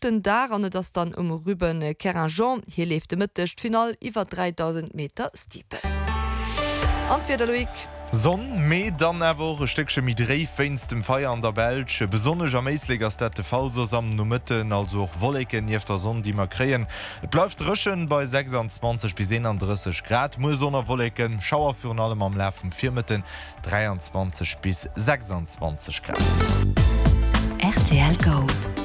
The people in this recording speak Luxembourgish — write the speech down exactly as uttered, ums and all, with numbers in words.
fünften da an das dann um Ruben Kerangeon hier lebte mit Final über dreitausend Meter Stipe. Entweder Loic Sonn méi dann awer Stëcksche mit dréi féinstem Feier an der Belsch, besonneg am meesleg ass dat de Fall sam no Mëtten also Wolleken jeef der Sonn, die man kreien. Et bleifft rëschen bei sechsundzwanzig bis einunddreißig Grad, Musonner Wolleken, Schauer fir allem am Lä vum Firmeten dreiundzwanzig bis sechsundzwanzig Grad. R T L Go.